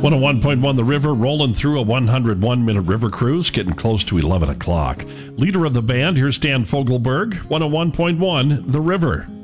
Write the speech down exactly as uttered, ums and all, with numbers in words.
one oh one point one The River, rolling through a one hundred one minute river cruise, getting close to eleven o'clock. Leader of the band, here's Dan Fogelberg, one oh one point one The River.